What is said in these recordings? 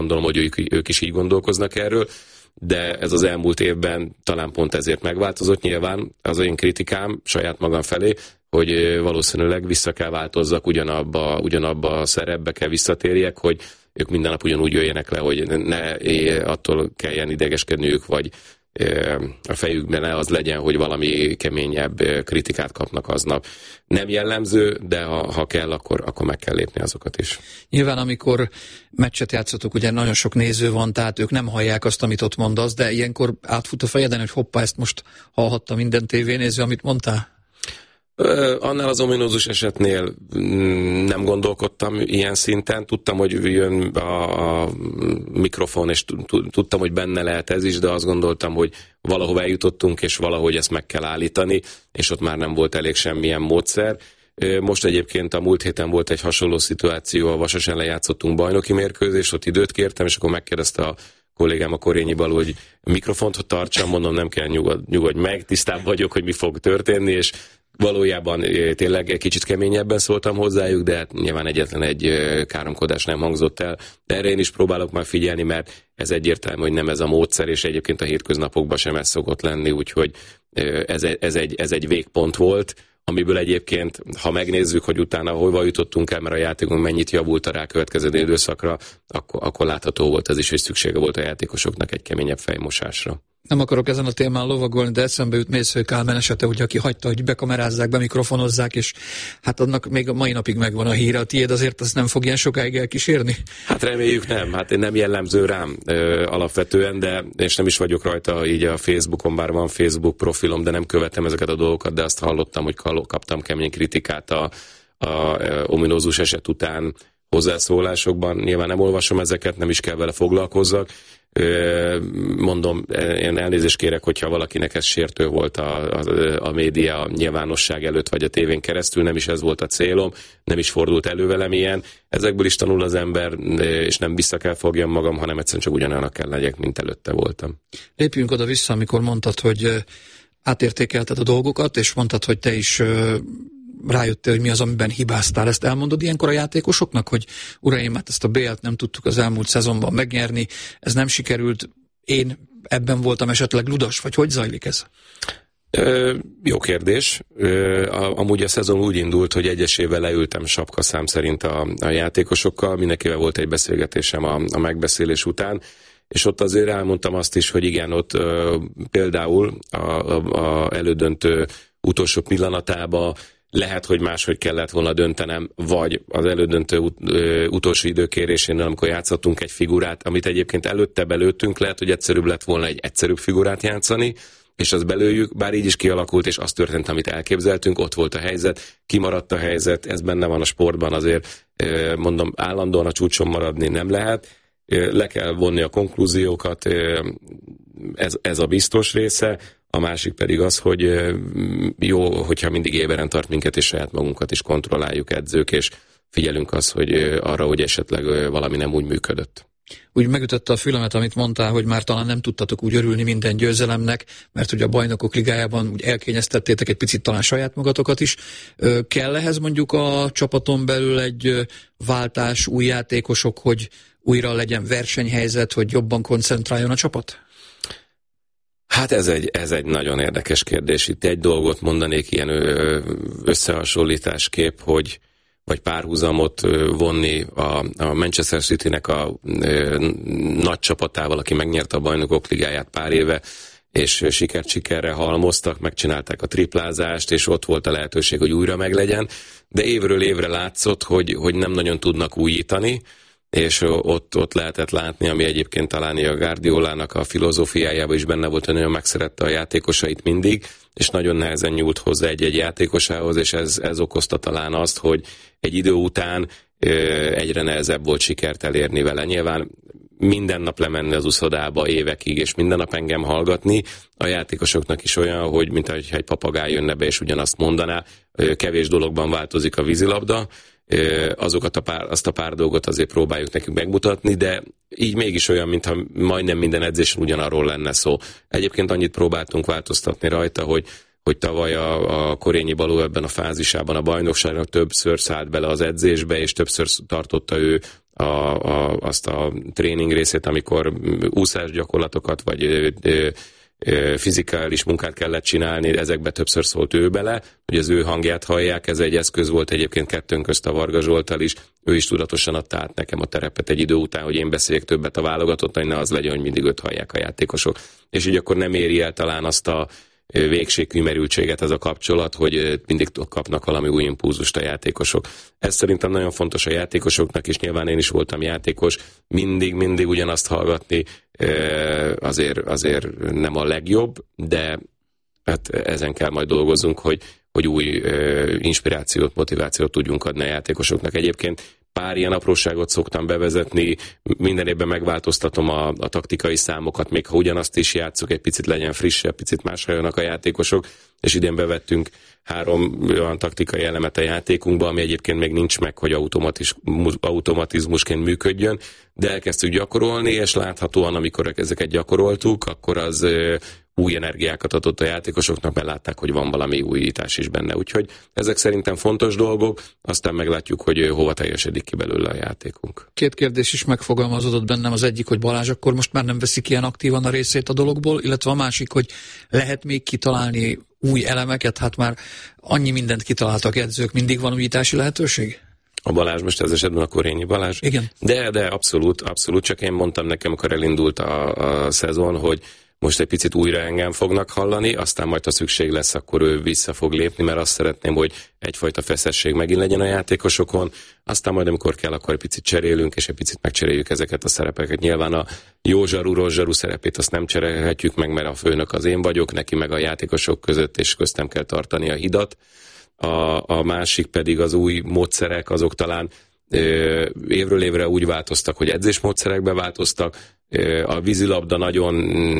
gondolom, hogy ők is így gondolkoznak erről, de ez az elmúlt évben talán pont ezért megváltozott. Nyilván az én kritikám saját magam felé, hogy valószínűleg vissza kell változzak, ugyanabba a szerepbe kell visszatérjek, hogy ők minden nap ugyanúgy jöjjenek le, hogy ne attól kelljen idegeskedniük, vagy a fejükben ne az legyen, hogy valami keményebb kritikát kapnak aznap. Nem jellemző, de ha kell, akkor meg kell lépni azokat is. Nyilván, amikor meccset játszotok, ugye nagyon sok néző van, tehát ők nem hallják azt, amit ott mondasz, de ilyenkor átfut a fejeden, hogy hoppá, ezt most hallhatta minden tévénéző, amit mondtál? Annál az ominózus esetnél nem gondolkodtam ilyen szinten. Tudtam, hogy jön a mikrofon, és tudtam, hogy benne lehet ez is, de azt gondoltam, hogy valahova eljutottunk, és valahogy ezt meg kell állítani, és ott már nem volt elég semmilyen módszer. Most egyébként a múlt héten volt egy hasonló szituáció, a Vasas ellen játszottunk bajnoki mérkőzést, ott időt kértem, és akkor megkérdezte a kollégám, a Korényi Balú, hogy mikrofont tartsam, mondom, nem kell, nyugodj meg, tisztában vagyok, hogy mi fog történni, és valójában tényleg egy kicsit keményebben szóltam hozzájuk, de hát nyilván egyetlen egy káromkodás nem hangzott el. De erre én is próbálok már figyelni, mert ez egyértelmű, hogy nem ez a módszer, és egyébként a hétköznapokban sem ez szokott lenni, úgyhogy ez egy végpont volt, amiből egyébként, ha megnézzük, hogy utána hova jutottunk el, mert a játékunk mennyit javult a rákövetkező időszakra, akkor látható volt ez is, hogy szüksége volt a játékosoknak egy keményebb fejmosásra. Nem akarok ezen a témán lovagolni, de eszembe jut Mészfő Kálmán esete, hogy aki hagyta, hogy bekamerázzák, bemikrofonozzák, és hát annak még a mai napig megvan a híre. A tiéd azért azt nem fog ilyen sokáig elkísérni? Hát reméljük nem. Hát nem jellemző rám alapvetően, de és nem is vagyok rajta így a Facebookon, bár van Facebook profilom, de nem követem ezeket a dolgokat, de azt hallottam, hogy kaptam kemény kritikát a ominózus eset után hozzászólásokban. Nyilván nem olvasom ezeket, nem is kell vele foglalkozzak. Mondom, én elnézést kérek, hogyha valakinek ez sértő volt a média a nyilvánosság előtt, vagy a tévén keresztül, nem is ez volt a célom, nem is fordult elő velem ilyen. Ezekből is tanul az ember, és nem vissza kell fogjam magam, hanem egyszerűen csak ugyanannak kell legyek, mint előtte voltam. Lépjünk oda-vissza, amikor mondtad, hogy átértékelted a dolgokat, és mondtad, hogy te is rájöttél, hogy mi az, amiben hibáztál. Ezt elmondod ilyenkor a játékosoknak, hogy uraim, hát ezt a BL-t nem tudtuk az elmúlt szezonban megnyerni, ez nem sikerült, én ebben voltam esetleg ludas, vagy hogy zajlik ez? Jó kérdés. Amúgy a szezon úgy indult, hogy egyesével leültem sapkaszám szerint a játékosokkal, mindenkivel volt egy beszélgetésem a megbeszélés után, és ott azért elmondtam azt is, hogy igen, ott például a elődöntő utolsó pillanatában lehet, hogy máshogy kellett volna döntenem, vagy az elődöntő utolsó időkérésénél, amikor játszottunk egy figurát, amit egyébként előtte belőttünk, lehet, hogy egyszerűbb lett volna egy egyszerűbb figurát játszani, és azt belőjük, bár így is kialakult, és az történt, amit elképzeltünk, ott volt a helyzet, kimaradt a helyzet, ez benne van a sportban, azért mondom, állandóan a csúcson maradni nem lehet, le kell vonni a konklúziókat, ez a biztos része, a másik pedig az, hogy jó, hogyha mindig éberen tart minket, és saját magunkat is kontrolláljuk edzők, és figyelünk arra, hogy esetleg valami nem úgy működött. Úgy megütötte a fülemet, amit mondtál, hogy már talán nem tudtatok úgy örülni minden győzelemnek, mert ugye a Bajnokok Ligájában úgy elkényeztettétek egy picit talán saját magatokat is. Kell ehhez mondjuk a csapaton belül egy váltás, új játékosok, hogy újra legyen versenyhelyzet, hogy jobban koncentráljon a csapat? Hát ez egy nagyon érdekes kérdés. Itt egy dolgot mondanék ilyen összehasonlításképp, vagy párhuzamot vonni a Manchester City-nek a nagy csapatával, aki megnyerte a Bajnokok Ligáját pár éve, és sikerre halmoztak, megcsinálták a triplázást, és ott volt a lehetőség, hogy újra meglegyen, de évről évre látszott, hogy nem nagyon tudnak újítani, és ott lehetett látni, ami egyébként talán a Guardiolának a filozófiájában is benne volt, hogy nagyon megszerette a játékosait mindig, és nagyon nehezen nyúlt hozzá egy játékosához, és ez okozta talán azt, hogy egy idő után egyre nehezebb volt sikert elérni vele. Nyilván minden nap lemenni az uszodába évekig, és minden nap engem hallgatni, a játékosoknak is olyan, hogy mint ahogy egy papagáj jönne be, és ugyanazt mondaná, kevés dologban változik a vízilabda, azt a pár dolgot azért próbáljuk nekünk megmutatni, de így mégis olyan, mintha majdnem minden edzésen ugyanarról lenne szó. Egyébként annyit próbáltunk változtatni rajta, hogy tavaly a Korényi Balú ebben a fázisában a bajnokságnak többször szállt bele az edzésbe, és többször tartotta ő azt a tréning részét, amikor úszás gyakorlatokat, vagy fizikális munkát kellett csinálni, ezekbe többször szólt ő bele, hogy az ő hangját hallják, ez egy eszköz volt egyébként kettőnk közt a Varga Zsolttal is, ő is tudatosan adta át nekem a terepet egy idő után, hogy én beszéljek többet a válogatott, hogy ne az legyen, hogy mindig őt hallják a játékosok. És így akkor nem éri el talán azt a végségkümerültséget ez a kapcsolat, hogy mindig kapnak valami új impulzust a játékosok. Ez szerintem nagyon fontos a játékosoknak, és nyilván én is voltam játékos, mindig ugyanazt hallgatni azért nem a legjobb, de hát ezen kell majd dolgozzunk, hogy új inspirációt, motivációt tudjunk adni a játékosoknak. Egyébként pár ilyen apróságot szoktam bevezetni, minden évben megváltoztatom a taktikai számokat, még ha ugyanazt is játszok, egy picit legyen frissebb, picit másra jönnek a játékosok, és idén bevettünk 3 olyan taktikai elemet a játékunkba, ami egyébként még nincs meg, hogy automatizmusként működjön, de elkezdtük gyakorolni, és láthatóan, amikor ezeket gyakoroltuk, akkor az új energiákat adott a játékosoknak, mert látták, hogy van valami újítás is benne. Úgyhogy ezek szerintem fontos dolgok, aztán meglátjuk, hogy hova teljesedik ki belőle a játékunk. 2 kérdés is megfogalmazódott bennem, az egyik, hogy Balázs akkor most már nem veszik ilyen aktívan a részét a dologból, illetve a másik, hogy lehet még kitalálni új elemeket, hát már annyi mindent kitaláltak edzők, mindig van újítási lehetőség? A Balázs most ez esetben a Korényi Balázs? Igen. De abszolút, csak én mondtam nekem, amikor elindult a szezon, hogy most egy picit újra engem fognak hallani, aztán majd, ha szükség lesz, akkor ő vissza fog lépni, mert azt szeretném, hogy egyfajta feszesség megint legyen a játékosokon, aztán majd, amikor kell, akkor egy picit cserélünk, és egy picit megcseréljük ezeket a szerepeket. Nyilván a jó zsaru, rossz zsaru szerepét azt nem cserélhetjük meg, mert a főnök az én vagyok, neki meg a játékosok között, és köztem kell tartani a hidat. A másik pedig az új módszerek, azok talán évről évre úgy változtak, hogy edzésmódszerekbe változtak. A vízilabda nagyon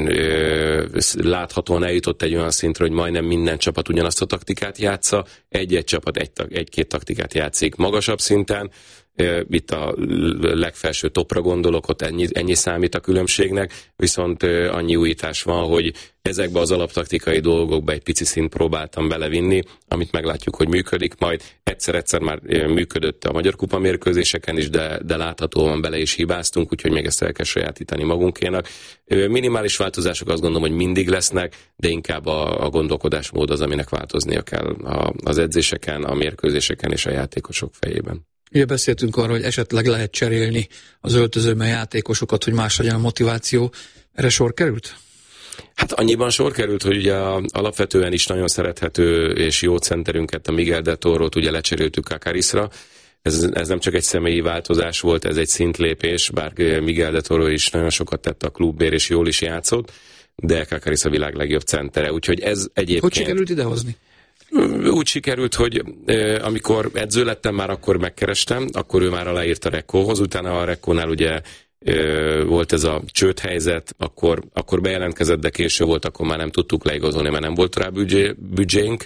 láthatóan eljutott egy olyan szintre, hogy majdnem minden csapat ugyanazt a taktikát játsza, egy-egy csapat egy-két taktikát játszik magasabb szinten. Itt a legfelső topra gondolok, ott ennyi számít a különbségnek, viszont annyi újítás van, hogy ezekbe az alaptaktikai dolgokba egy pici szint próbáltam belevinni, amit meglátjuk, hogy működik, majd egyszer már működött a Magyar Kupa mérkőzéseken is, de láthatóan bele is hibáztunk, úgyhogy még ezt el kell sajátítani magunkénak. Minimális változások azt gondolom, hogy mindig lesznek, de inkább a gondolkodásmód az, aminek változnia kell az edzéseken, a mérkőzéseken és a játékosok fejében. Ugye beszéltünk arról, hogy esetleg lehet cserélni az öltözőben játékosokat, hogy más legyen a motiváció. Erre sor került? Hát annyiban sor került, hogy ugye alapvetően is nagyon szerethető és jó centerünket, a Miguel de Toro-t ugye lecseréltük Kakarisra. Ez nem csak egy személyi változás volt, ez egy szintlépés, bár Miguel de Toro is nagyon sokat tett a klubért és jól is játszott, de Kakaris a világ legjobb centere, úgyhogy ez egyébként... Hogy sikerült idehozni? Úgy sikerült, hogy amikor edző lettem, már akkor megkerestem, akkor ő már aláírt a Rekóhoz, utána a Rekónál ugye volt ez a csődhelyzet, akkor bejelentkezett, de késő volt, akkor már nem tudtuk leigazolni, mert nem volt rá büdzsénk,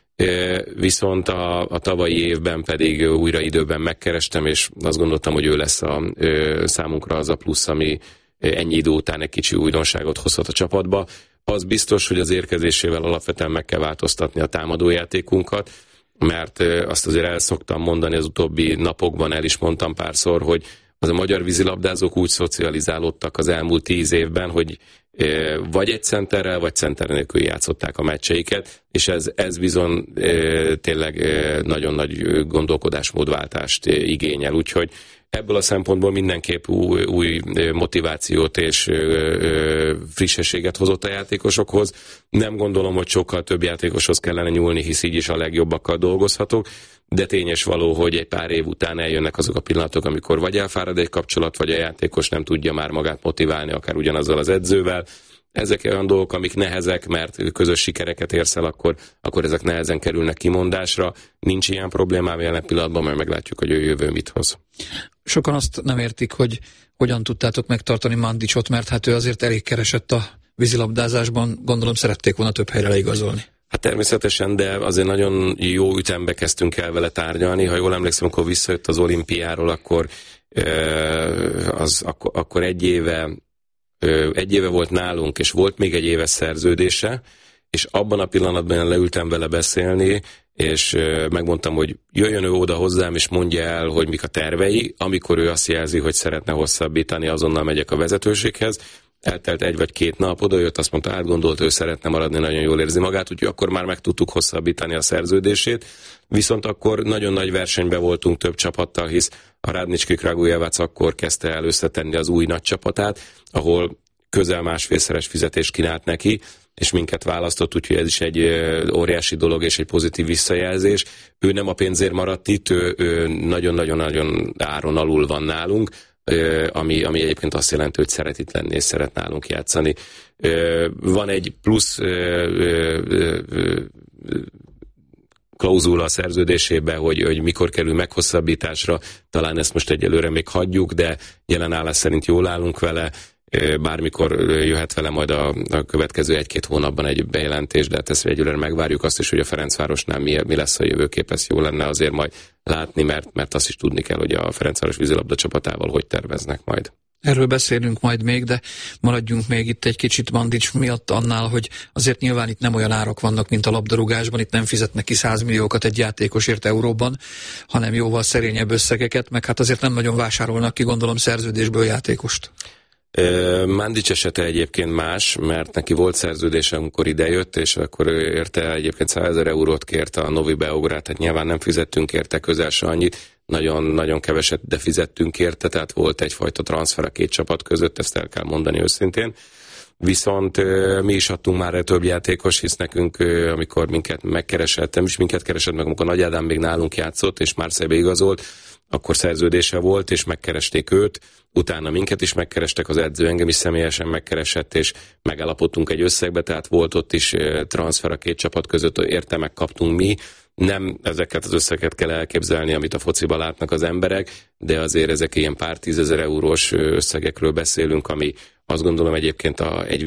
viszont a tavalyi évben pedig újra időben megkerestem, és azt gondoltam, hogy ő lesz számunkra az a plusz, ami ennyi idő után egy kicsi újdonságot hozhat a csapatba. Az biztos, hogy az érkezésével alapvetően meg kell változtatni a támadójátékunkat, mert azt azért el szoktam mondani az utóbbi napokban, el is mondtam párszor, hogy az a magyar vízilabdázók úgy szocializálódtak az elmúlt 10 évben, hogy vagy egy centerrel, vagy center nélkül játszották a meccseiket, és ez bizony tényleg nagyon nagy gondolkodásmódváltást igényel, úgyhogy ebből a szempontból mindenképp új motivációt és frissességet hozott a játékosokhoz. Nem gondolom, hogy sokkal több játékoshoz kellene nyúlni, hisz így is a legjobbakkal dolgozhatok, de tényes való, hogy egy pár év után eljönnek azok a pillanatok, amikor vagy elfárad egy kapcsolat, vagy a játékos nem tudja már magát motiválni, akár ugyanazzal az edzővel. Ezek olyan dolgok, amik nehezek, mert közös sikereket érsz el, akkor ezek nehezen kerülnek kimondásra. Nincs ilyen problémám jelen pillanatban, mert meglátjuk, hogy a jövő mit hoz. Sokan azt nem értik, hogy hogyan tudtátok megtartani Mandicsot, mert hát ő azért elég keresett a vízilabdázásban, gondolom szerették volna több helyre leigazolni. Hát természetesen, de azért nagyon jó ütembe kezdtünk el vele tárgyalni. Ha jól emlékszem, amikor visszajött az olimpiáról, akkor egy éve volt nálunk, és volt még egy éves szerződése, és abban a pillanatban leültem vele beszélni, és megmondtam, hogy jöjjön ő oda hozzám, és mondja el, hogy mik a tervei. Amikor ő azt jelzi, hogy szeretne hosszabbítani, azonnal megyek a vezetőséghez. Eltelt 1 vagy 2 nap, odajött, azt mondta, átgondolt, ő szeretne maradni, nagyon jól érzi magát, úgyhogy akkor már meg tudtuk hosszabbítani a szerződését. Viszont akkor nagyon nagy versenyben voltunk több csapattal, hisz a Radnički Kragujevac akkor kezdte el összetenni az új nagy csapatát, ahol közel másfélszeres fizetést kínált neki, és minket választott, úgyhogy ez is egy óriási dolog és egy pozitív visszajelzés. Ő nem a pénzért maradt itt, ő nagyon-nagyon-nagyon áron alul van nálunk, ami egyébként azt jelenti, hogy szeret itt lenni és szeret nálunk játszani. Van egy plusz klauzula a szerződésében, hogy mikor kerül meghosszabbításra, talán ezt most egyelőre még hagyjuk, de jelen állás szerint jól állunk vele, bármikor jöhet vele majd a következő 1-2 hónapban egy bejelentés, de hát ezt egyelőre megvárjuk azt is, hogy a Ferencvárosnál mi lesz a jövőkép, ezt jó lenne azért majd látni, mert azt is tudni kell, hogy a Ferencváros vízilabda csapatával hogy terveznek majd. Erről beszélünk majd még, de maradjunk még itt egy kicsit Mandić miatt annál, hogy azért nyilván itt nem olyan árak vannak, mint a labdarúgásban, itt nem fizetnek ki 100 milliókat egy játékosért euróban, hanem jóval szerényebb összegeket, meg hát azért nem nagyon vásárolnak ki, gondolom, szerződésből játékost. Mandić esete egyébként más, mert neki volt szerződése, amikor idejött, és akkor érte egyébként 100 000 eurót kért a Novi Beograd, tehát nyilván nem fizettünk érte közel se annyit, nagyon keveset, de fizettünk érte, tehát volt egyfajta transfer a 2 csapat között, ezt el kell mondani őszintén. Viszont mi is adtunk már több játékos, hisz nekünk, amikor minket megkeresett, nem is minket keresett meg, amikor Nagy Ádám még nálunk játszott, és Marseille-be igazolt, akkor szerződése volt, és megkeresték őt, utána minket is megkerestek, az edző engem is személyesen megkeresett, és megállapodtunk egy összegbe, tehát volt ott is transfer a 2 csapat között, érte megkaptunk mi. Nem ezeket az összeget kell elképzelni, amit a fociban látnak az emberek, de azért ezek ilyen pár 10 000 eurós összegekről beszélünk, ami azt gondolom egyébként egy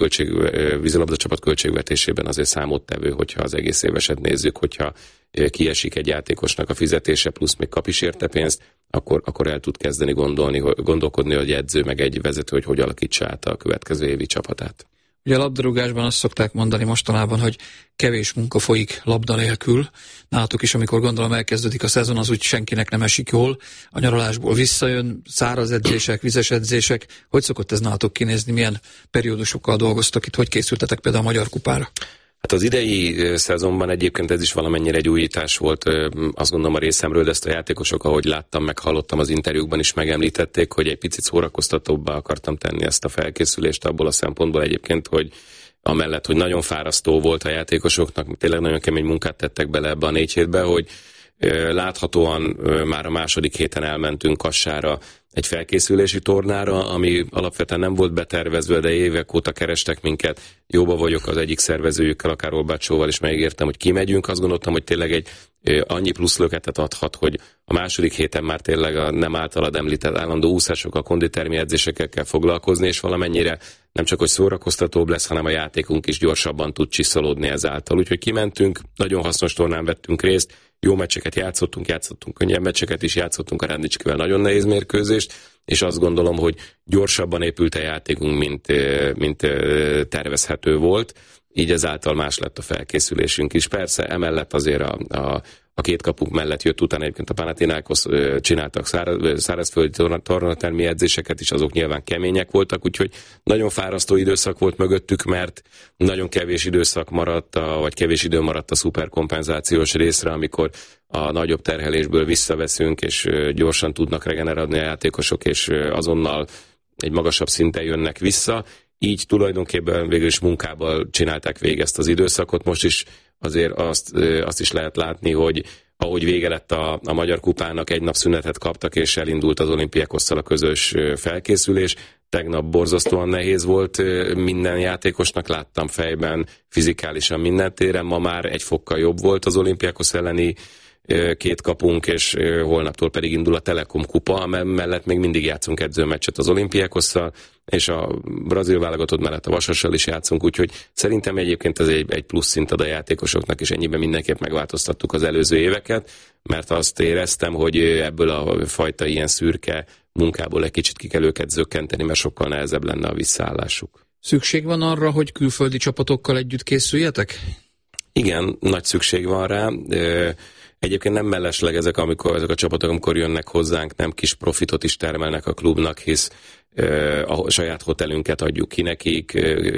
vízilabda csapat költségvetésében azért számottevő, hogyha az egész éveset nézzük, hogyha kiesik egy játékosnak a fizetése, plusz még kap is érte pénzt, akkor el tud kezdeni gondolkodni, hogy edző meg egy vezető, hogy alakítsa át a következő évi csapatát. Ugye a labdarúgásban azt szokták mondani mostanában, hogy kevés munka folyik labda nélkül. Nálatok is, amikor gondolom elkezdődik a szezon, az úgy senkinek nem esik jól. A nyaralásból visszajön, száraz edzések, vizes edzések. Hogy szokott ez nálatok kinézni? Milyen periódusokkal dolgoztak itt? Hogy készültetek például a Magyar Kupára? Hát az idei szezonban egyébként ez is valamennyire egy újítás volt, azt gondolom a részemről, de ezt a játékosok, ahogy láttam, meg hallottam az interjúkban is megemlítették, hogy egy picit szórakoztatóbbá akartam tenni ezt a felkészülést abból a szempontból egyébként, hogy amellett, hogy nagyon fárasztó volt a játékosoknak, tényleg nagyon kemény munkát tettek bele ebbe a 4 hétbe, hogy láthatóan már a második héten elmentünk Kassára egy felkészülési tornára, ami alapvetően nem volt betervezve, de évek óta kerestek minket. Jóba vagyok az egyik szervezőjükkel, akár Olbácsóval is megígértem, hogy kimegyünk. Azt gondoltam, hogy tényleg egy annyi plusz löketet adhat, hogy a második héten már tényleg a nem általad említett állandó úszásokkal, konditermi edzésekkel kell foglalkozni, és valamennyire nem csak, hogy szórakoztatóbb lesz, hanem a játékunk is gyorsabban tud csiszolódni ezáltal. Úgyhogy kimentünk, nagyon hasznos tornán vettünk részt, jó meccseket játszottunk, könnyebb meccseket is játszottunk, a Radničkivel nagyon nehéz mérkőzést, és azt gondolom, hogy gyorsabban épült a játékunk, mint tervezhető volt, így ezáltal más lett a felkészülésünk is. Persze emellett azért a 2 kapunk mellett jött utána egyébként a Panathinaikos, csináltak szárazföldi tornatermi edzéseket is, azok nyilván kemények voltak, úgyhogy nagyon fárasztó időszak volt mögöttük, mert nagyon kevés időszak maradt, vagy kevés idő maradt a szuperkompenzációs részre, amikor a nagyobb terhelésből visszaveszünk, és gyorsan tudnak regenerálni a játékosok, és azonnal egy magasabb szinten jönnek vissza. Így tulajdonképpen végül is munkával csinálták végig ezt az időszakot. Most is azért azt is lehet látni, hogy ahogy vége lett a Magyar Kupának, 1 nap szünetet kaptak, és elindult az Olimpiakosszal a közös felkészülés. Tegnap borzasztóan nehéz volt minden játékosnak, láttam fejben, fizikálisan minden téren. Ma már 1 fokkal jobb volt az Olimpiakos elleni 2 kapunk, és holnaptól pedig indul a Telekom kupa, mellett még mindig játszunk edzőmeccset az Olimpiakosszal, és a brazil válogatott mellett a Vasassal is játszunk, úgyhogy szerintem egyébként ez egy plusz szint ad a játékosoknak, és ennyiben mindenképp megváltoztattuk az előző éveket, mert azt éreztem, hogy ebből a fajta ilyen szürke munkából egy kicsit ki kell őket zökkenteni, mert sokkal nehezebb lenne a visszaállásuk. Szükség van arra, hogy külföldi csapatokkal együtt készüljetek? Igen, nagy szükség van rá. Egyébként nem mellesleg ezek a csapatok, amikor jönnek hozzánk, nem kis profitot is termelnek a klubnak, hisz a saját hotelünket adjuk ki nekik,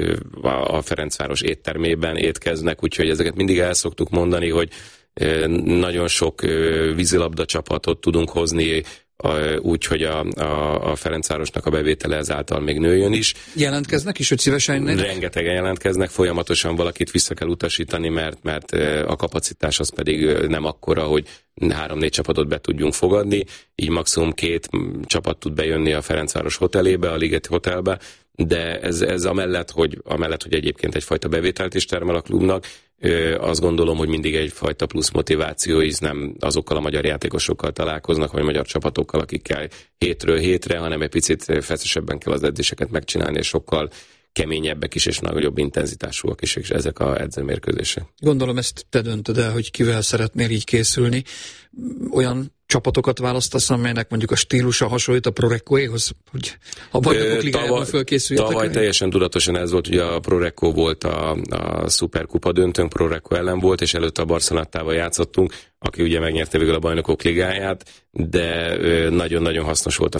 a Ferencváros éttermében étkeznek, úgyhogy ezeket mindig el szoktuk mondani, hogy nagyon sok vízilabda csapatot tudunk hozni, úgy, hogy a Ferencvárosnak a bevétele ezáltal még nőjön is. Jelentkeznek is, hogy szívesen jönnek? Rengetegen jelentkeznek, folyamatosan valakit vissza kell utasítani, mert a kapacitás az pedig nem akkora, hogy 3-4 csapatot be tudjunk fogadni, így maximum 2 csapat tud bejönni a Ferencváros hotelébe, a Ligeti Hotelbe, de ez amellett, hogy egyébként egyfajta bevételt is termel a klubnak, azt gondolom, hogy mindig egyfajta plusz motiváció, hisz nem azokkal a magyar játékosokkal találkoznak, vagy magyar csapatokkal, akikkel hétről hétre, hanem egy picit feszesebben kell az edzéseket megcsinálni, és sokkal keményebbek is, és nagyobb intenzitásúak is, és ezek a edzőmérkőzések. Gondolom ezt te döntöd el, hogy kivel szeretnél így készülni. Olyan csapatokat választasz, amelynek mondjuk a stílusa hasonlít a Proreccoéhoz, hogy a Bajnokok Ligájában fölkészüljetek? Tavaly teljesen tudatosan ez volt, ugye a Prorecco volt a szuperkupa döntőnk, Prorecco ellen volt, és előtte a Barcelonattával játszottunk, aki ugye megnyerte végül a Bajnokok Ligáját, de nagyon-nagyon hasznos volt a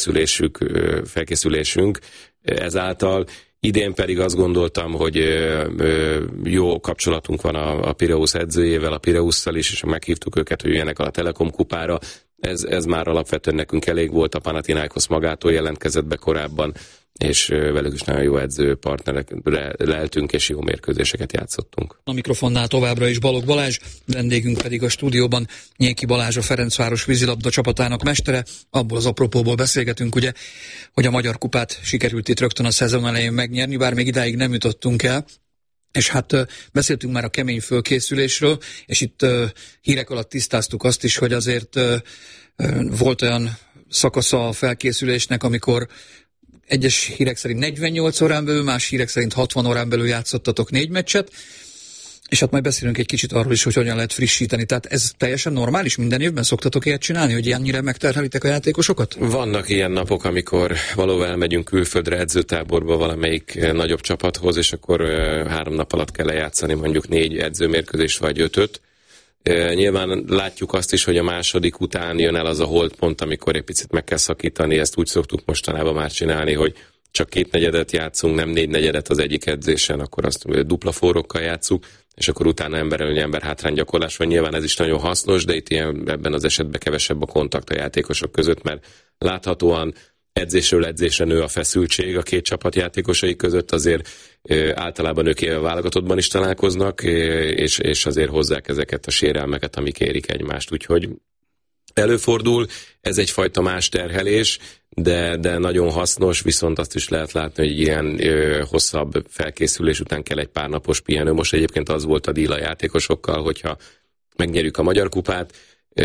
felkészülésünk ezáltal. Idén pedig azt gondoltam, hogy jó kapcsolatunk van a Pireusz edzőjével, a Pireusszal is, és meghívtuk őket, hogy jöjjenek a Telekom kupára. Ez már alapvetően nekünk elég volt, a Panathinaikos magától jelentkezett be korábban, és velük is nagyon jó edzőpartnerek lehetünk, és jó mérkőzéseket játszottunk. A mikrofonnál továbbra is Balogh Balázs, vendégünk pedig a stúdióban Nyéki Balázs, a Ferencváros vízilabda csapatának mestere. Abból az apropóból beszélgetünk, ugye, hogy a Magyar Kupát sikerült itt rögtön a szezon elején megnyerni, bár még idáig nem jutottunk el. És hát beszéltünk már a kemény fölkészülésről, és itt hírek alatt tisztáztuk azt is, hogy azért volt olyan szakasza a felkészülésnek, amikor egyes hírek szerint 48 órán belül, más hírek szerint 60 órán belül játszottatok 4 meccset, és hát majd beszélünk egy kicsit arról is, hogy hogyan lehet frissíteni. Tehát ez teljesen normális? Minden évben szoktatok ilyet csinálni, hogy ilyennyire megterhelitek a játékosokat? Vannak ilyen napok, amikor valóban elmegyünk külföldre edzőtáborba valamelyik nagyobb csapathoz, és akkor 3 nap alatt kell lejátszani mondjuk 4 edzőmérkőzést vagy 5-öt. Nyilván látjuk azt is, hogy a második után jön el az a holdpont, amikor egy picit meg kell szakítani, ezt úgy szoktuk mostanában már csinálni, hogy csak 2 negyedet játszunk, nem 4 negyedet az egyik edzésen, akkor azt dupla forrókkal játszunk, és akkor utána ember hátránygyakorlás van. Nyilván ez is nagyon hasznos, de itt ebben az esetben kevesebb a kontakt a játékosok között, mert láthatóan edzésről edzésre nő a feszültség a 2 csapat játékosai között, azért általában ők a válogatottban is találkoznak, és azért hozzák ezeket a sérelmeket, amik érik egymást, úgyhogy előfordul, ez egyfajta más terhelés, de nagyon hasznos, viszont azt is lehet látni, hogy ilyen hosszabb felkészülés után kell egy pár napos pihenő. Most egyébként az volt a díl a játékosokkal, hogyha megnyerjük a Magyar Kupát,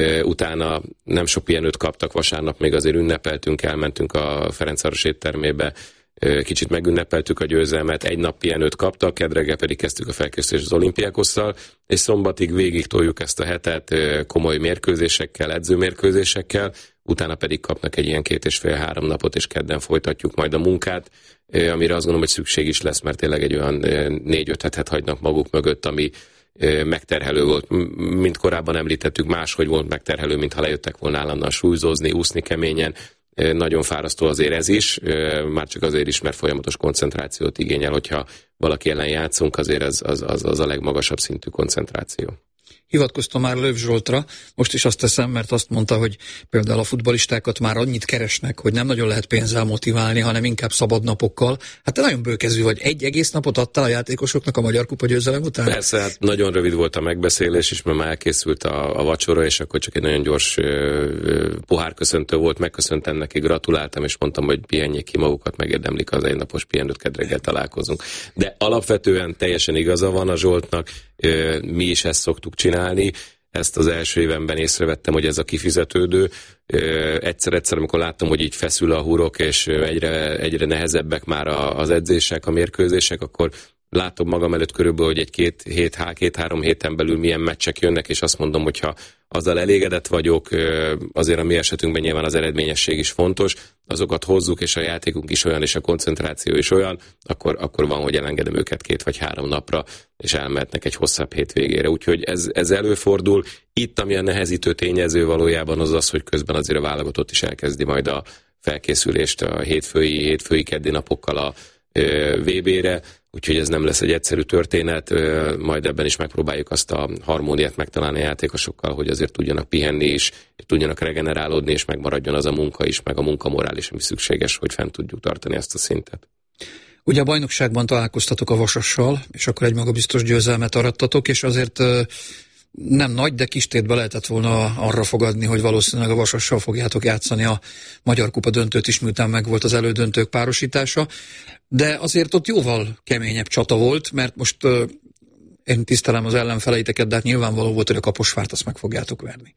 utána nem sok pihenőt kaptak, vasárnap még azért ünnepeltünk, elmentünk a Ferencváros éttermébe, kicsit megünnepeltük a győzelmet, 1 nap pihenőt kaptak, kedreggel pedig kezdtük a felkészülést az Olimpiákosszal, és szombatig végig toljuk ezt a hetet komoly mérkőzésekkel, edzőmérkőzésekkel, utána pedig kapnak egy ilyen 2,5-3 napot, és kedden folytatjuk majd a munkát, amire azt gondolom, hogy szükség is lesz, mert tényleg egy olyan 4-5 hetet hagynak maguk mögött, ami megterhelő volt. Mint korábban említettük, máshogy volt megterhelő, mintha lejöttek volna állandóan súlyzózni, úszni keményen. Nagyon fárasztó azért ez is, már csak azért is, mert folyamatos koncentrációt igényel, hogyha valaki ellen játszunk, azért az a legmagasabb szintű koncentráció. Hivatkoztam már Löw Zsoltra, most is azt teszem, mert azt mondta, hogy például a futballistákat már annyit keresnek, hogy nem nagyon lehet pénzzel motiválni, hanem inkább szabad napokkal. Hát te nagyon bőkezű vagy, 1 egész napot adtál a játékosoknak a Magyar Kupa győzelem után? Persze, hát nagyon rövid volt a megbeszélés is, mert már elkészült a vacsora, és akkor csak egy nagyon gyors pohárköszöntő volt, megköszöntem neki, gratuláltam, és mondtam, hogy pihenjék ki magukat, megérdemlik az 1 napos pihenőt, kedreggel találkozunk. De alapvetően teljesen igaza van a Zsoltnak, mi is ezt szoktuk csinálni, ezt az első évemben észrevettem, hogy ez a kifizetődő. Egyszer, amikor láttam, hogy így feszül a hurok, és egyre nehezebbek már az edzések, a mérkőzések, akkor látom magam előtt körülbelül, hogy egy két-három héten belül milyen meccsek jönnek, és azt mondom, hogyha azzal elégedett vagyok, azért a mi esetünkben nyilván az eredményesség is fontos, azokat hozzuk, és a játékunk is olyan, és a koncentráció is olyan, akkor van, hogy elengedem őket 2 vagy 3 napra, és elmehetnek egy hosszabb hétvégére. Úgyhogy ez előfordul. Itt, ami a nehezítő tényező valójában az, hogy közben azért a válogatott is elkezdi majd a felkészülést a hétfői keddi napokkal a VB-re, úgyhogy ez nem lesz egy egyszerű történet, majd ebben is megpróbáljuk azt a harmóniát megtalálni a játékosokkal, hogy azért tudjanak pihenni is, tudjanak regenerálódni, és megmaradjon az a munka is, meg a munkamorál is, ami szükséges, hogy fent tudjuk tartani ezt a szintet. Ugye a bajnokságban találkoztatok a Vasassal, és akkor egy magabiztos győzelmet arattatok, és azért nem nagy, de kis tétbe lehetett volna arra fogadni, hogy valószínűleg a Vasassal fogjátok játszani a Magyar Kupa döntőt is, miután meg volt az elődöntők párosítása, de azért ott jóval keményebb csata volt, mert most én tisztelem az ellenfeleiteket, de hát nyilvánvaló volt, hogy a Kaposvárt azt meg fogjátok verni.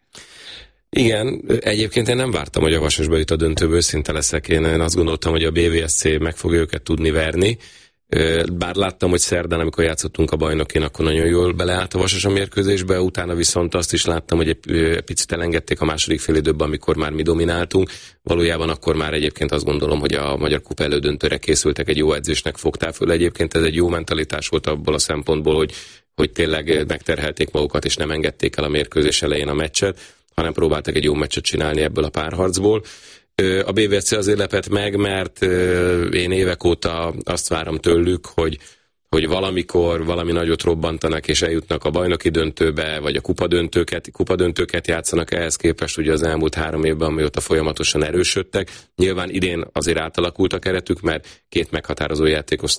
Igen, egyébként én nem vártam, hogy a Vasasba jut a döntőből, őszinte leszek. Én azt gondoltam, hogy a BVSC meg fogja őket tudni verni. Bár láttam, hogy szerdán, amikor játszottunk a bajnokin, akkor nagyon jól beleállt a Vasas a mérkőzésbe, utána viszont azt is láttam, hogy egy picit elengedték a második félidőben, amikor már mi domináltunk. Valójában akkor már egyébként azt gondolom, hogy a Magyar Kupa elődöntőre készültek, egy jó edzésnek fogták föl. Egyébként ez egy jó mentalitás volt abból a szempontból, hogy tényleg megterhelték magukat, és nem engedték el a mérkőzés elején a meccset, hanem próbáltak egy jó meccset csinálni ebből a párharcból. A BVSC azért lepett meg, mert én évek óta azt várom tőlük, hogy valamikor valami nagyot robbantanak, és eljutnak a bajnoki döntőbe, vagy a kupadöntőket játszanak. Ehhez képest ugye az elmúlt 3 évben, amióta folyamatosan erősödtek. Nyilván idén azért átalakult a keretük, mert 2 meghatározó játékos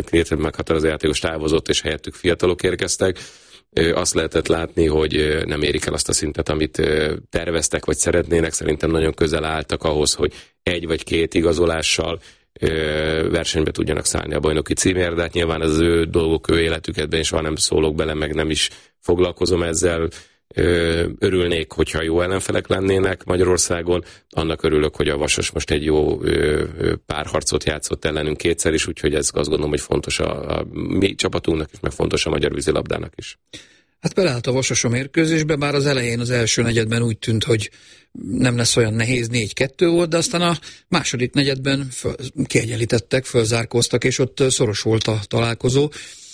távozott, és helyettük fiatalok érkeztek. Azt lehetett látni, hogy nem érik el azt a szintet, amit terveztek, vagy szeretnének. Szerintem nagyon közel álltak ahhoz, hogy 1 vagy 2 igazolással versenybe tudjanak szállni a bajnoki címért, de hát nyilván ez az ő dolgok, ő életüketben, és soha nem szólok bele, meg nem is foglalkozom ezzel. Örülnék, hogyha jó ellenfelek lennének Magyarországon. Annak örülök, hogy a Vasas most egy jó párharcot játszott ellenünk 2-szer is, úgyhogy ez azt gondolom, hogy fontos a mi csapatunknak is, meg fontos a magyar vízilabdának is. Hát beleállt a Vasas a mérkőzésbe, bár az elején, az első negyedben úgy tűnt, hogy nem lesz olyan nehéz, 4-2 volt, de aztán a második negyedben kiegyenlítettek, fölzárkóztak, és ott szoros volt a találkozó.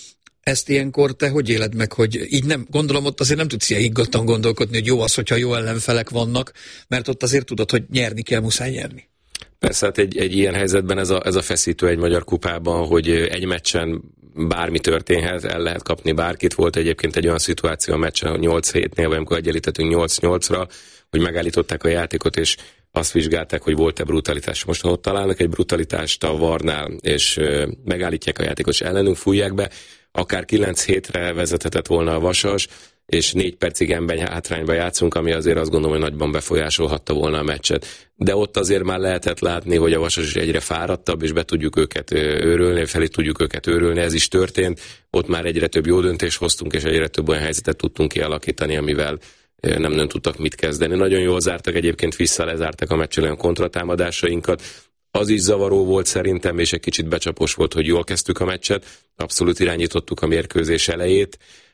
Ezt ilyenkor te hogy éled meg, hogy így nem, gondolom ott azért nem tudsz ilyen higgadtan gondolkodni, hogy jó az, hogyha jó ellenfelek vannak, mert ott azért tudod, hogy nyerni kell, muszáj nyerni. Persze, hát egy ilyen helyzetben ez a feszítő egy magyar kupában, hogy egy meccsen bármi történhet, el lehet kapni bárkit. Volt egyébként egy olyan szituáció a meccsen 8-7-nél, vagy amikor egyenlítettünk 8-8-ra, hogy megállították a játékot, és azt vizsgálták, hogy volt-e brutalitás. Most ha ott találnak egy brutalitást a VAR-nál, és megállítják a játékot, és ellenünk fújják be, akár 9-7-re vezethetett volna a Vasas, és 4 percig hátrányba játszunk, ami azért azt gondolom, hogy nagyban befolyásolhatta volna a meccset. De ott azért már lehetett látni, hogy a Vasas is egyre fáradtabb, és be tudjuk őket őrölni, felé tudjuk őket őrölni, ez is történt. Ott már egyre több jó döntést hoztunk, és egyre több olyan helyzetet tudtunk kialakítani, amivel nem tudtak mit kezdeni. Nagyon jól zártak, egyébként lezártak a meccsen olyan kontratámadásainkat. Az is zavaró volt szerintem, és egy kicsit becsapos volt, hogy jól kezdtük a meccset. Abszolút irányítottuk a mérkőzés elejét.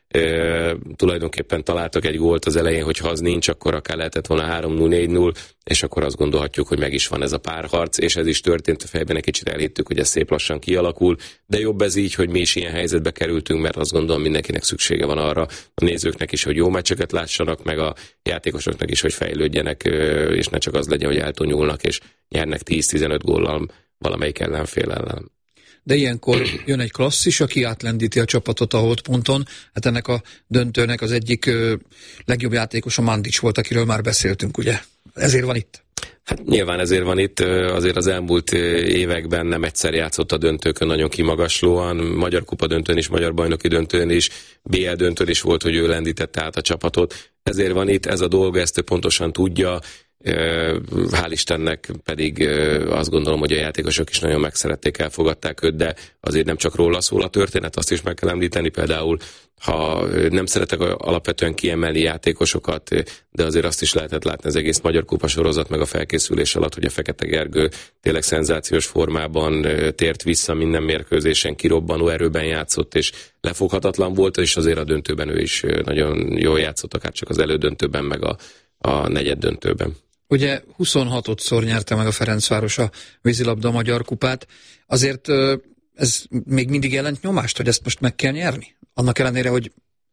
Tulajdonképpen találtak egy gólt az elején, hogyha az nincs, akkor akár lehetett volna 3-0, 4-0, és akkor azt gondolhatjuk, hogy meg is van ez a párharc, és ez is történt, a fejben egy kicsit elhittük, hogy ez szép lassan kialakul, de jobb ez így, hogy mi is ilyen helyzetbe kerültünk, mert azt gondolom mindenkinek szüksége van arra, a nézőknek is, hogy jó meccseket lássanak, meg a játékosoknak is, hogy fejlődjenek, és ne csak az legyen, hogy eltonyulnak, és nyernek 10-15 góllal valamelyik ellenfél ellen. De ilyenkor jön egy klasszis, aki átlendíti a csapatot a holdponton. Hát ennek a döntőnek az egyik legjobb játékos a Mandic volt, akiről már beszéltünk, ugye? Ezért van itt? Hát nyilván ezért van itt, azért az elmúlt években nem egyszer játszott a döntőkön nagyon kimagaslóan, Magyar Kupa döntőn is, Magyar Bajnoki döntőn is, BL döntőn is volt, hogy ő lendítette át a csapatot. Ezért van itt, ez a dolga, ezt ő pontosan tudja. Hál' Istennek pedig azt gondolom, hogy a játékosok is nagyon megszerették, elfogadták őt, de azért nem csak róla szól a történet, azt is meg kell említeni, például ha nem szeretek alapvetően kiemelni játékosokat, de azért azt is lehetett látni az egész Magyar Kupa sorozat meg a felkészülés alatt, hogy a Fekete Gergő tényleg szenzációs formában tért vissza minden mérkőzésen, kirobbanó erőben játszott, és lefoghatatlan volt, és azért a döntőben ő is nagyon jól játszott, akár csak az elődöntőben, meg a negyed döntőben. Ugye 26-szor nyerte meg a Ferencváros a vízilabda Magyar Kupát. Azért ez még mindig jelent nyomást, hogy ezt most meg kell nyerni? Annak ellenére, hogy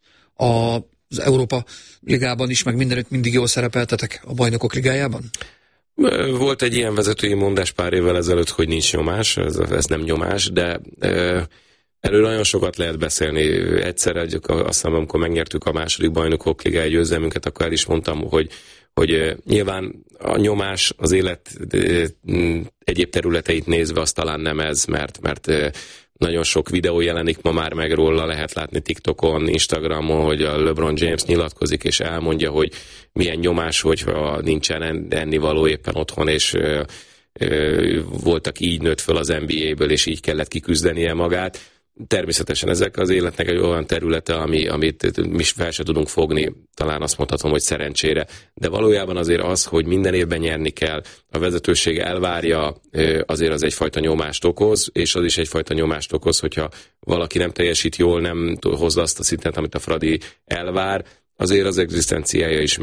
az Európa Ligában is, meg mindenütt mindig jól szerepeltetek a Bajnokok Ligájában? Volt egy ilyen vezetői mondás pár évvel ezelőtt, hogy nincs nyomás, ez nem nyomás, de erről nagyon sokat lehet beszélni. Egyszer, azt hiszem, amikor megnyertük a második Bajnokok Ligája győzelmünket, akkor el is mondtam, hogy nyilván a nyomás az élet egyéb területeit nézve az talán nem ez, mert nagyon sok videó jelenik ma már meg róla, lehet látni TikTokon, Instagramon, hogy a LeBron James nyilatkozik és elmondja, hogy milyen nyomás, hogyha nincsen ennivaló éppen otthon, és voltak így nőtt föl az NBA-ből, és így kellett kiküzdenie magát. Természetesen ezek az életnek egy olyan területe, amit mi fel se tudunk fogni, talán azt mondhatom, hogy szerencsére. De valójában azért az, hogy minden évben nyerni kell, a vezetőség elvárja, azért az egyfajta nyomást okoz, és az is egyfajta nyomást okoz, hogyha valaki nem teljesít jól, nem hozza azt a szintet, amit a Fradi elvár, azért az egzisztenciája is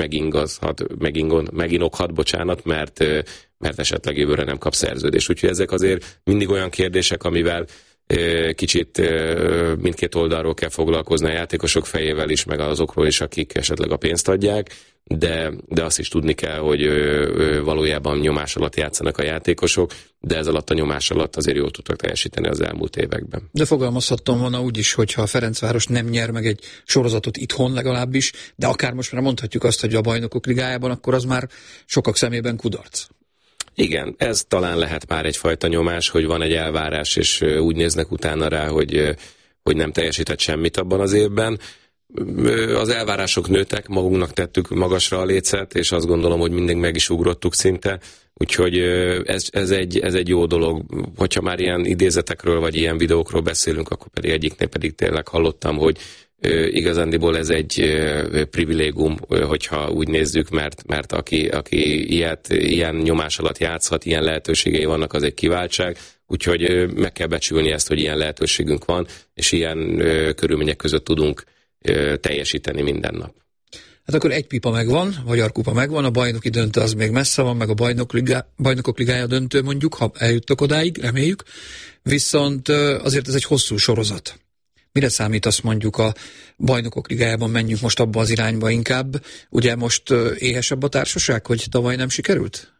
meginokhat, mert esetleg jövőre nem kap szerződést. Úgyhogy ezek azért mindig olyan kérdések, amivel kicsit mindkét oldalról kell foglalkozni, a játékosok fejével is, meg azokról is, akik esetleg a pénzt adják, de azt is tudni kell, hogy valójában nyomás alatt játszanak a játékosok, de ez alatt a nyomás alatt azért jól tudtak teljesíteni az elmúlt években. De fogalmazhattam volna úgy is, hogyha a Ferencváros nem nyer meg egy sorozatot itthon legalábbis, de akár most már mondhatjuk azt, hogy a Bajnokok Ligájában, akkor az már sokak szemében kudarc. Igen, ez talán lehet már egyfajta nyomás, hogy van egy elvárás, és úgy néznek utána rá, hogy nem teljesített semmit abban az évben. Az elvárások nőttek, magunknak tettük magasra a lécet, és azt gondolom, hogy mindig meg is ugrottuk szinte. Úgyhogy ez egy jó dolog. Hogyha már ilyen idézetekről, vagy ilyen videókról beszélünk, akkor pedig egyiknél pedig tényleg hallottam, hogy igazándiból ez egy privilégium, hogyha úgy nézzük, mert aki ilyen nyomás alatt játszhat, ilyen lehetőségei vannak, az egy kiváltság, úgyhogy meg kell becsülni ezt, hogy ilyen lehetőségünk van, és ilyen körülmények között tudunk teljesíteni minden nap. Hát akkor egy pipa megvan, Magyar Kupa megvan, a bajnoki döntő az még messze van, meg a Bajnokok Ligája döntő mondjuk, ha eljuttok odáig, reméljük, viszont azért ez egy hosszú sorozat. Mire számítasz mondjuk a Bajnokok Ligájában, menjünk most abba az irányba inkább? Ugye most éhesebb a társaság, hogy tavaly nem sikerült?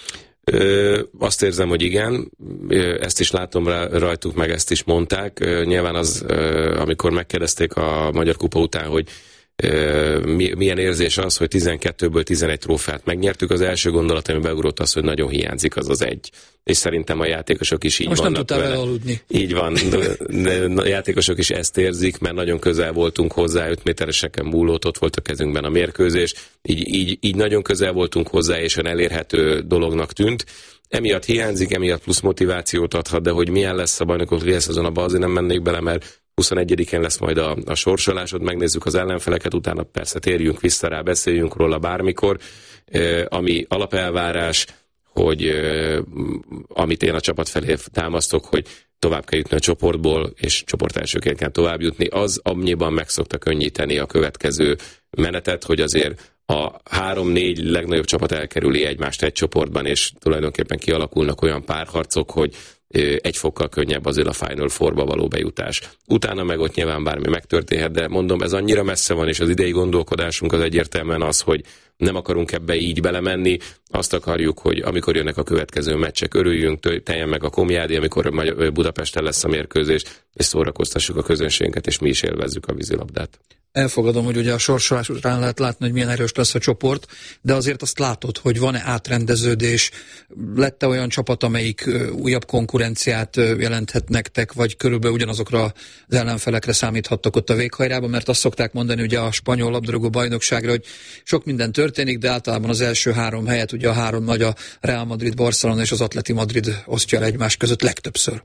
Azt érzem, hogy igen, ezt is látom rajtuk, meg ezt is mondták. Nyilván az, amikor megkérdezték a Magyar Kupa után, hogy milyen érzés az, hogy 12-ből 11 trófeát megnyertük, az első gondolat, ami beugrott az, hogy nagyon hiányzik az egy. És szerintem a játékosok is így most vannak. Most nem tudtál aludni. Így van, a játékosok is ezt érzik, mert nagyon közel voltunk hozzá, 5 métereseken múlott, ott volt a kezünkben a mérkőzés, így nagyon közel voltunk hozzá, és olyan elérhető dolognak tűnt. Emiatt hiányzik, emiatt plusz motivációt adhat, de hogy milyen lesz a Bajnokok Ligája szezon, abban azért nem mennék bele, mert 21-én lesz majd a sorsolásod, megnézzük az ellenfeleket, utána persze térjünk vissza rá, beszéljünk róla bármikor, ami alapelvárás, hogy amit én a csapat felé támasztok, hogy tovább kell jutni a csoportból, és csoport elsőként kell tovább jutni, az annyiban meg szokta könnyíteni a következő menetet, hogy azért a 3-4 legnagyobb csapat elkerüli egymást egy csoportban, és tulajdonképpen kialakulnak olyan párharcok, hogy egy fokkal könnyebb azért a Final Fourba való bejutás. Utána meg ott nyilván bármi megtörténhet, de mondom, ez annyira messze van, és az idei gondolkodásunk az egyértelműen az, hogy nem akarunk ebbe így belemenni, azt akarjuk, hogy amikor jönnek a következő meccsek, örüljünk, teljen meg a Komjádi, amikor Budapesten lesz a mérkőzés, és szórakoztassuk a közönségünket, és mi is élvezzük a vízilabdát. Elfogadom, hogy ugye a sorsolás után lehet látni, hogy milyen erős lesz a csoport, de azért azt látod, hogy van-e átrendeződés, lett-e olyan csapat, amelyik újabb konkurenciát jelenthet nektek, vagy körülbelül ugyanazokra az ellenfelekre számíthattok ott a véghajrában, mert azt szokták mondani ugye a spanyol labdarúgó bajnokságra, hogy sok minden történik, de általában az első 3 helyet ugye a 3 nagy, a Real Madrid, Barcelona és az Atleti Madrid osztja el egymás között legtöbbször.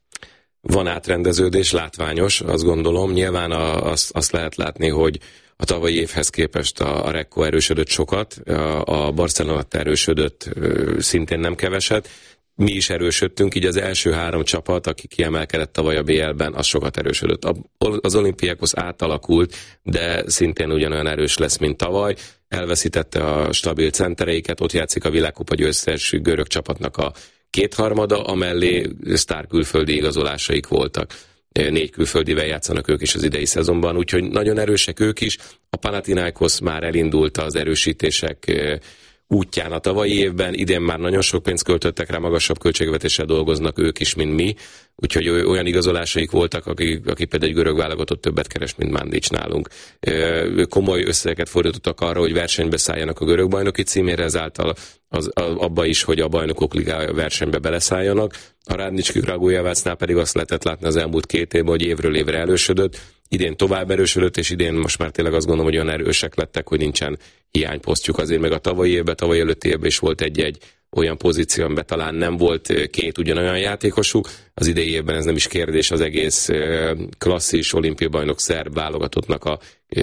Van átrendeződés, látványos, azt gondolom. Nyilván azt lehet látni, hogy a tavalyi évhez képest a Recco erősödött sokat, a Barcelona erősödött szintén nem keveset. Mi is erősödtünk, így az első 3 csapat, aki kiemelkedett tavaly a BL-ben, az sokat erősödött. Az Olympiakos átalakult, de szintén ugyanolyan erős lesz, mint tavaly. Elveszítette a stabil centereiket, ott játszik a világkupa győztes görög csapatnak a 2/3, amellé sztár külföldi igazolásaik voltak. 4 külföldivel játszanak ők is az idei szezonban, úgyhogy nagyon erősek ők is. A Panathinaikos már elindult az erősítések útján a tavalyi évben, idén már nagyon sok pénzt költöttek rá, magasabb költségvetéssel dolgoznak ők is, mint mi, úgyhogy olyan igazolásaik voltak, aki például egy görög válogatott többet keres, mint Mandic nálunk. Komoly összegeket fordítottak arra, hogy versenybe szálljanak a görög bajnoki címére, ezáltal abba is, hogy a bajnokok ligája versenybe beleszálljanak. A Radnicski Kragujevácnál pedig azt lehetett látni az elmúlt 2 évben, hogy évről évre erősödött, idén tovább erősödött, és idén most már tényleg azt gondolom, hogy olyan erősek lettek, hogy nincsen hiányposztjuk. Azért meg a tavalyi előtti évben is volt egy olyan pozíció, amiben talán nem volt 2 ugyanolyan játékosuk. Az idei évben ez nem is kérdés, az egész klasszis olimpiai bajnok szerb válogatottnak a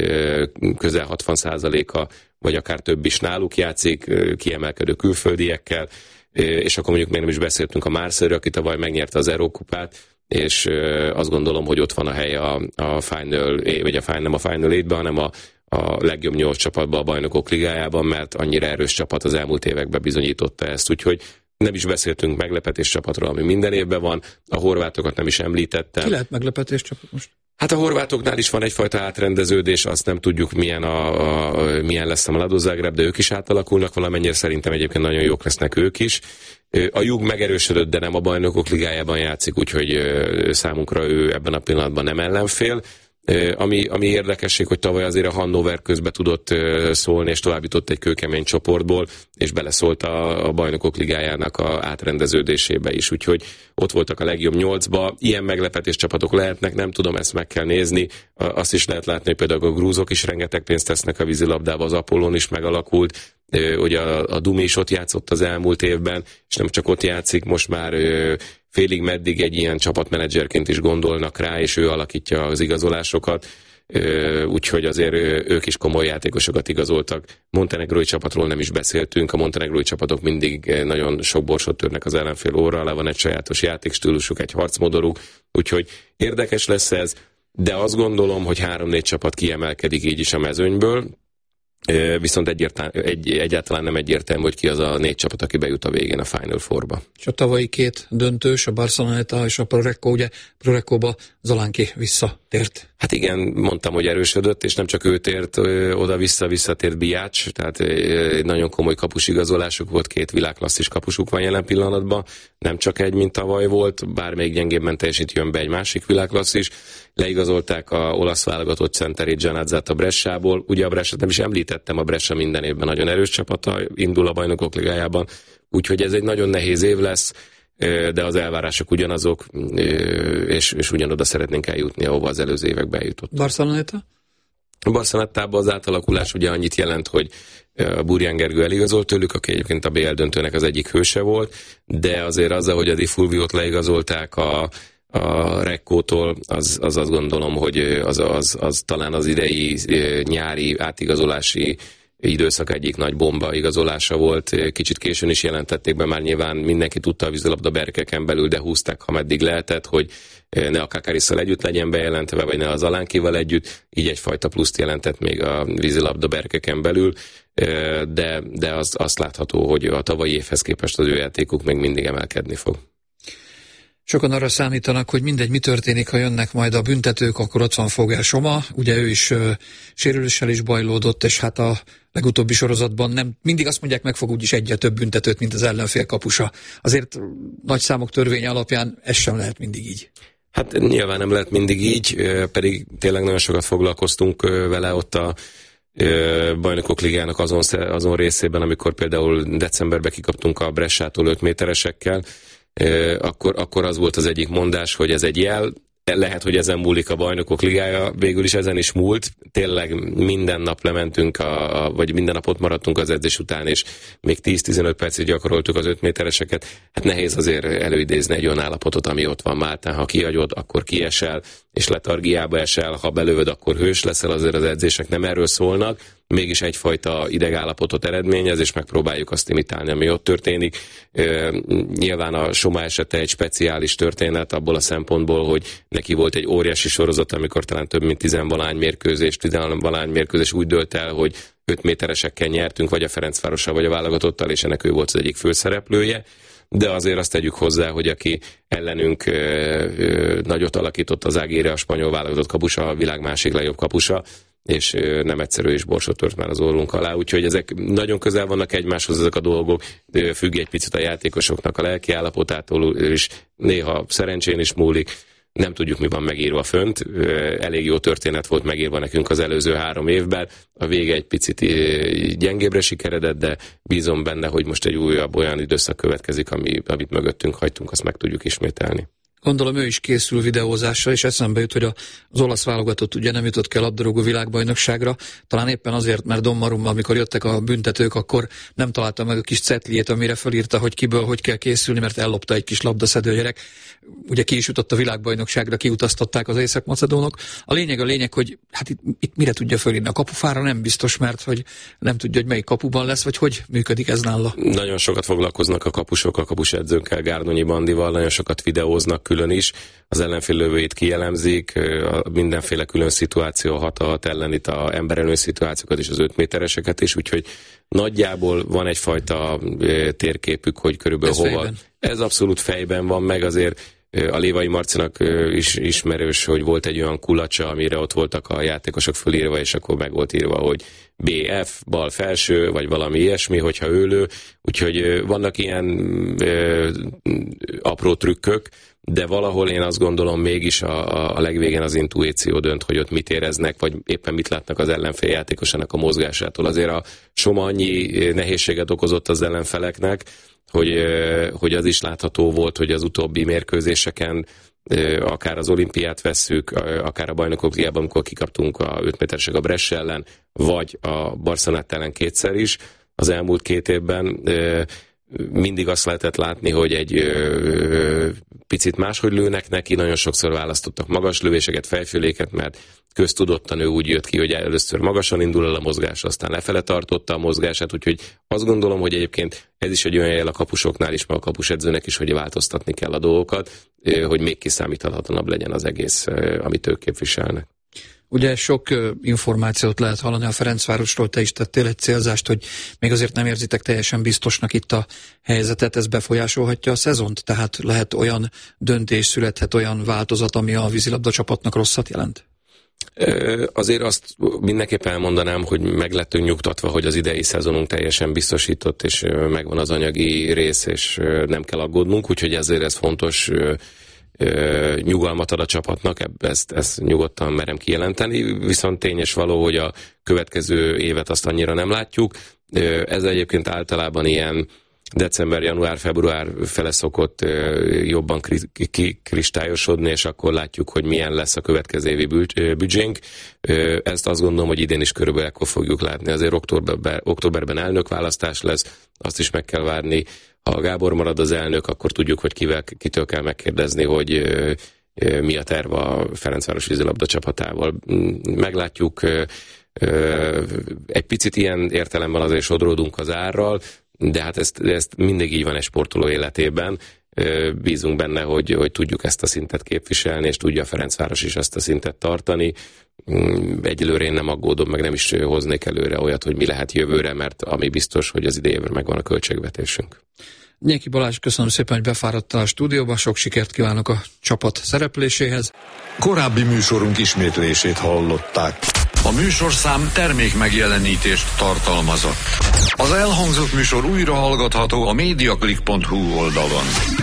közel 60%-a, vagy akár több is náluk játszik, kiemelkedő külföldiekkel, és akkor mondjuk még nem is beszéltünk a Marseille-ről, aki tavaly megnyerte az Eurokupát, és azt gondolom, hogy ott van a helye a Final, vagy nem a Final 8-ben, hanem a legjobb 8 csapatban a bajnokok ligájában, mert annyira erős csapat az elmúlt években bizonyította ezt, úgyhogy nem is beszéltünk meglepetés csapatról, ami minden évben van, a horvátokat nem is említettem. Ki lehet meglepetés csapat most? Hát a horvátoknál is van egyfajta átrendeződés, azt nem tudjuk milyen lesz a Mladost Zagreb, de ők is átalakulnak valamennyire, szerintem egyébként nagyon jók lesznek ők is. A Jug megerősödött, de nem a bajnokok ligájában játszik, úgyhogy számunkra ő ebben a pillanatban nem ellenfél. Ami érdekesség, hogy tavaly azért a Hannover közbe tudott szólni, és tovább jutott egy kőkemény csoportból, és beleszólt a bajnokok ligájának a átrendeződésébe is. Úgyhogy ott voltak a legjobb 8-ba. Ilyen meglepetés csapatok lehetnek, nem tudom, ezt meg kell nézni. Azt is lehet látni, hogy például a grúzok is rengeteg pénzt tesznek a vízilabdába, az Apollon is megalakult. Ugye a Dumi is ott játszott az elmúlt évben, és nem csak ott játszik, most már félig meddig egy ilyen csapatmenedzserként is gondolnak rá, és ő alakítja az igazolásokat, úgyhogy azért ők is komoly játékosokat igazoltak. Montenegrói csapatról nem is beszéltünk, a montenegrói csapatok mindig nagyon sok borsot törnek az ellenfél óra alá, van egy sajátos játékstílusuk, egy harcmodoruk, úgyhogy érdekes lesz ez, de azt gondolom, hogy 3-4 csapat kiemelkedik így is a mezőnyből, viszont egyáltalán nem egyértelmű, hogy ki az a 4 csapat, aki bejut a végén a Final Four-ba. És a tavalyi 2 döntős, a Barcelona és a Prorecco, ugye Proreccoba Zalánki visszatért. Hát igen, mondtam, hogy erősödött, és nem csak ő tért oda-vissza, visszatért Biács, tehát nagyon komoly kapusigazolásuk volt, 2 világklasszis kapusuk van jelen pillanatban, nem csak egy, mint tavaly volt, bár még gyengébben teljesítjön be egy másik világklasszis. Leigazolták a olasz válogatott centerét Giannazzát a Bressából. Ugye a Bressát nem is említettem, a Brescia minden évben nagyon erős csapata, indul a bajnokok ligájában, úgyhogy ez egy nagyon nehéz év lesz, de az elvárások ugyanazok, és ugyanoda szeretnénk eljutni, ahova az előző években eljutott. Barceloneta? A Barcelonetában az átalakulás ugye annyit jelent, hogy Burján Gergő eligazolt tőlük, aki egyébként a BL döntőnek az egyik hőse volt, de azért azzal, hogy a Di Fulviót leigazolták a Reccótól, az azt gondolom, hogy az talán az idei nyári átigazolási időszak egyik nagy bomba igazolása volt. Kicsit későn is jelentették be, már nyilván mindenki tudta a vízilabda berkeken belül, de húzták, ha meddig lehetett, hogy ne a Kakarisszal együtt legyen bejelentve, vagy ne az Alánkival együtt, így egyfajta pluszt jelentett még a vízilabda berkeken belül, de azt látható, hogy a tavalyi évhez képest az ő játékuk még mindig emelkedni fog. Sokan arra számítanak, hogy mindegy, mi történik, ha jönnek majd a büntetők, akkor ott van Fogel Soma, ugye ő is sérüléssel is bajlódott, és hát a legutóbbi sorozatban nem mindig azt mondják, megfog úgyis egyre több büntetőt, mint az ellenfél kapusa. Azért nagy számok törvénye alapján ez sem lehet mindig így. Hát nyilván nem lehet mindig így, pedig tényleg nagyon sokat foglalkoztunk vele ott a Bajnokok Ligának azon részében, amikor például decemberben kikaptunk a Bressától 5 méteresekkel, akkor az volt az egyik mondás, hogy ez egy jel, lehet, hogy ezen múlik a Bajnokok Ligája, végül is ezen is múlt, tényleg minden nap lementünk, vagy minden nap ott maradtunk az edzés után, és még 10-15 percig gyakoroltuk az 5 métereseket. Hát nehéz azért előidézni egy olyan állapotot, ami ott van Máltán, ha kihagyod, akkor kiesel, és letargiába esel, ha belövöd, akkor hős leszel, azért az edzések nem erről szólnak, mégis egyfajta idegállapotot eredményez, és megpróbáljuk azt imitálni, ami ott történik. Nyilván a Soma esete egy speciális történet abból a szempontból, hogy neki volt egy óriási sorozat, amikor talán több mint 10-valány mérkőzés úgy dőlt el, hogy 5 méteresekkel nyertünk, vagy a Ferencvárossal, vagy a válogatottal, és ennek ő volt az egyik főszereplője. De azért azt tegyük hozzá, hogy aki ellenünk nagyot alakított az Ágére, a spanyol válogatott kapusa, a világ másik legjobb kapusa, és nem egyszerű is borsot tört már az orrunk alá, úgyhogy ezek nagyon közel vannak egymáshoz ezek a dolgok, függ egy picit a játékosoknak a lelki állapotától, és néha szerencsén is múlik, nem tudjuk, mi van megírva fönt, elég jó történet volt megírva nekünk az előző 3 évben, a vége egy picit gyengébbre sikeredett, de bízom benne, hogy most egy újabb olyan időszak következik, amit mögöttünk hagytunk, azt meg tudjuk ismételni. Gondolom ő is készül videózásra, és eszembe jut, hogy az olasz válogatott ugye nem jutott ki a labdarúgó világbajnokságra, talán éppen azért, mert Donnarummal, amikor jöttek a büntetők, akkor nem találta meg a kis cetliét, amire felírta, hogy kiből hogy kell készülni, mert ellopta egy kis labdaszedő gyerek. Ugye ki is jutott a világbajnokságra, kiutasztották az észak-macedónok. A lényeg, hogy hát itt mire tudja fölírni? A kapufára nem biztos, mert hogy nem tudja, hogy melyik kapuban lesz, vagy hogy működik ez nála. Nagyon sokat foglalkoznak a kapusok, a kapusedzőnkkel, Gárdonyi Bandival, nagyon sokat videóznak külön is, az ellenfél lövőit kielemzik, mindenféle külön szituáció 6-6 ellen, itt a emberelő szituációkat és az 5 métereseket is, úgyhogy nagyjából van egyfajta térképük, hogy körülbelül hova. Fejben. Ez abszolút fejben van, meg azért a Lévai Marcinak is ismerős, hogy volt egy olyan kulacsa, amire ott voltak a játékosok fölírva, és akkor meg volt írva, hogy BF, bal felső, vagy valami ilyesmi, hogyha őlő. Úgyhogy vannak ilyen apró trükkök, de valahol én azt gondolom mégis a legvégén az intuíció dönt, hogy ott mit éreznek, vagy éppen mit látnak az ellenfél játékosának a mozgásától. Azért a Soma annyi nehézséget okozott az ellenfeleknek, hogy az is látható volt, hogy az utóbbi mérkőzéseken, akár az olimpiát vesszük, akár a Bajnokok Ligában, amikor kikaptunk a 5 méteresek a Brescia ellen, vagy a Barcelonát ellen kétszer is az elmúlt 2 évben, mindig azt lehetett látni, hogy egy picit máshogy lőnek neki, nagyon sokszor választottak magas lövéseket, fejféléket, mert köztudottan ő úgy jött ki, hogy először magasan indul el a mozgás, aztán lefele tartotta a mozgását, úgyhogy azt gondolom, hogy egyébként ez is egy olyan jel a kapusoknál is, meg a kapusedzőnek is, hogy változtatni kell a dolgokat, hogy még kiszámíthatatlanabb legyen az egész, amit ők képviselnek. Ugye sok információt lehet hallani a Ferencvárosról, te is tettél egy célzást, hogy még azért nem érzitek teljesen biztosnak itt a helyzetet, ez befolyásolhatja a szezont? Tehát lehet olyan döntés, születhet olyan változat, ami a vízilabda csapatnak rosszat jelent? Azért azt mindenképpen elmondanám, hogy meg lettünk nyugtatva, hogy az idei szezonunk teljesen biztosított, és megvan az anyagi rész, és nem kell aggódnunk, úgyhogy ezért ez fontos nyugalmat ad a csapatnak, ezt nyugodtan merem kijelenteni, viszont tényes való, hogy a következő évet azt annyira nem látjuk. Ez egyébként általában ilyen december, január, február fele szokott jobban kikristályosodni, és akkor látjuk, hogy milyen lesz a következő évi büdzsénk. Ezt azt gondolom, hogy idén is körülbelül ekkor fogjuk látni. Azért októberben elnökválasztás lesz, azt is meg kell várni. Ha Gábor marad az elnök, akkor tudjuk, hogy kitől kell megkérdezni, hogy mi a terv a Ferencváros vízilabda csapatával. Meglátjuk, egy picit ilyen értelemben azért sodródunk az árral, de hát ezt mindig így van egy sportoló életében. Bízunk benne, hogy tudjuk ezt a szintet képviselni, és tudja a Ferencváros is ezt a szintet tartani. Egyelőre én nem aggódom, meg nem is hoznék előre olyat, hogy mi lehet jövőre, mert ami biztos, hogy az idejében megvan a költségvetésünk. Nyéki Balázs, köszönöm szépen, hogy befáradtál a stúdióba, sok sikert kívánok a csapat szerepléséhez. Korábbi műsorunk ismétlését hallották. A műsorszám termék megjelenítést tartalmazott. Az elhangzott műsor újra hallgatható a mediaclick.hu oldalon.